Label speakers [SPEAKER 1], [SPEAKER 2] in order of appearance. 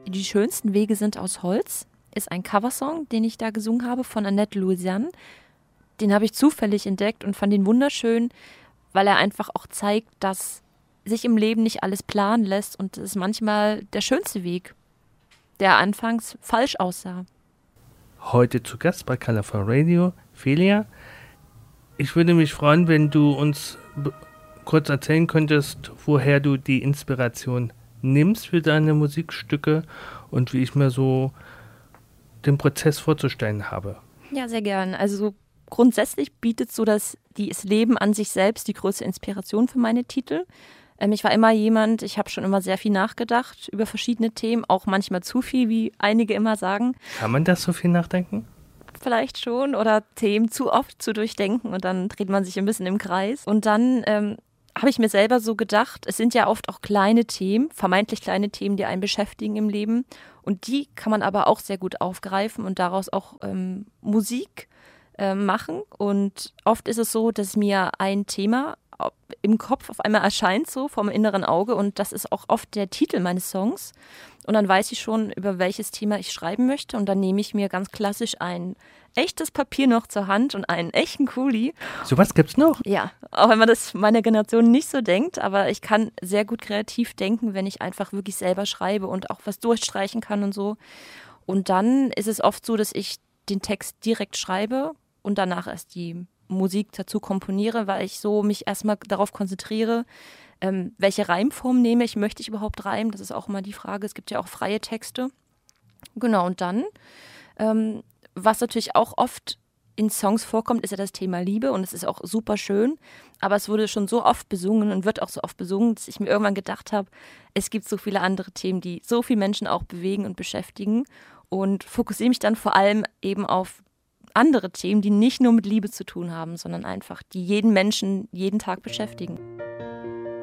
[SPEAKER 1] Die schönsten Wege sind aus Holz ist ein Coversong, den ich da gesungen habe von Annette Louisiane. Den habe ich zufällig entdeckt und fand ihn wunderschön, weil er einfach auch zeigt, dass sich im Leben nicht alles planen lässt und es ist manchmal der schönste Weg, der anfangs falsch aussah.
[SPEAKER 2] Heute zu Gast bei Colorful Radio, Felia. Ich würde mich freuen, wenn du uns kurz erzählen könntest, woher du die Inspiration nimmst für deine Musikstücke und wie ich mir so den Prozess vorzustellen habe.
[SPEAKER 1] Ja, sehr gern. Also grundsätzlich bietet so das Leben an sich selbst die größte Inspiration für meine Titel. Ich war immer ich habe schon immer sehr viel nachgedacht über verschiedene Themen, auch manchmal zu viel, wie einige immer sagen.
[SPEAKER 2] Kann man das so viel nachdenken?
[SPEAKER 1] Vielleicht schon, oder Themen zu oft zu durchdenken und dann dreht man sich ein bisschen im Kreis. Und dann habe ich mir selber so gedacht, es sind ja oft auch kleine Themen, vermeintlich kleine Themen, die einen beschäftigen im Leben. Und die kann man aber auch sehr gut aufgreifen und daraus auch Musik machen. Und oft ist es so, dass mir ein Thema im Kopf auf einmal erscheint, so vom inneren Auge. Und das ist auch oft der Titel meines Songs. Und dann weiß ich schon, über welches Thema ich schreiben möchte. Und dann nehme ich mir ganz klassisch ein echtes Papier noch zur Hand und einen echten Kuli.
[SPEAKER 2] Sowas gibt's noch?
[SPEAKER 1] Ja, auch wenn man das meiner Generation nicht so denkt. Aber ich kann sehr gut kreativ denken, wenn ich einfach wirklich selber schreibe und auch was durchstreichen kann und so. Und dann ist es oft so, dass ich den Text direkt schreibe und danach erst die Musik dazu komponiere, weil ich so mich erstmal darauf konzentriere, welche Reimform nehme ich, möchte ich überhaupt reimen? Das ist auch immer die Frage. Es gibt ja auch freie Texte. Genau, und dann, was natürlich auch oft in Songs vorkommt, ist ja das Thema Liebe und es ist auch super schön, aber es wurde schon so oft besungen und wird auch so oft besungen, dass ich mir irgendwann gedacht habe, es gibt so viele andere Themen, die so viele Menschen auch bewegen und beschäftigen und fokussiere mich dann vor allem eben auf andere Themen, die nicht nur mit Liebe zu tun haben, sondern einfach, die jeden Menschen jeden Tag beschäftigen.